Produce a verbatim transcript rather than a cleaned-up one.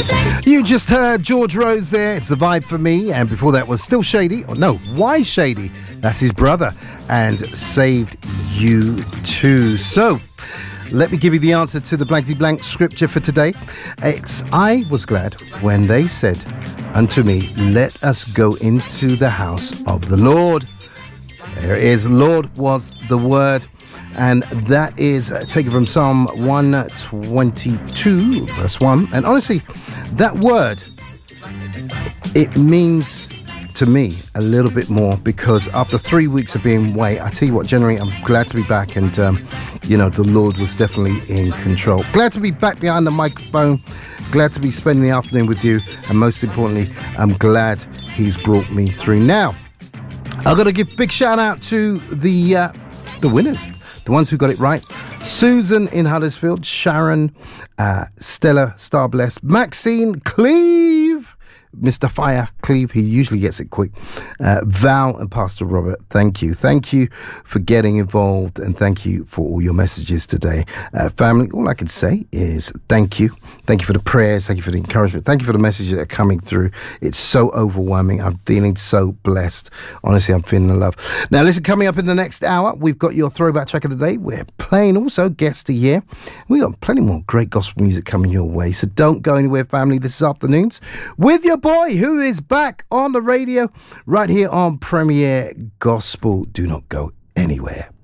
You just heard George Rose there. It's the vibe for me. And before that was Still Shady. Oh, no, Why Shady? That's his brother. And Saved You Too. So, let me give you the answer to the blankety blank scripture for today. It's, I was glad when they said unto me, let us go into the house of the Lord. There it is. Lord was the word. And that is uh, taken from Psalm one twenty-two, verse one. And honestly, that word, it means to me a little bit more, because after three weeks of being away, I tell you what, January, I'm glad to be back. And, um, you know, the Lord was definitely in control. Glad to be back behind the microphone. Glad to be spending the afternoon with you. And most importantly, I'm glad he's brought me through. Now, I've got to give a big shout out to the uh, the winners, the ones who got it right. Susan in Huddersfield, Sharon, uh, Stella Starbless, Maxine Cleve, Mister Fire Cleve, he usually gets it quick, uh, Val and Pastor Robert, thank you. Thank you for getting involved, and thank you for all your messages today. Uh, family, all I can say is thank you. Thank you for the prayers. Thank you for the encouragement. Thank you for the messages that are coming through. It's so overwhelming. I'm feeling so blessed. Honestly, I'm feeling the love. Now, listen, coming up in the next hour, we've got your throwback track of the day. We're playing also Guest of the Year. We've got plenty more great gospel music coming your way. So don't go anywhere, family. This is Afternoons with your boy, who is back on the radio right here on Premier Gospel. Do not go anywhere.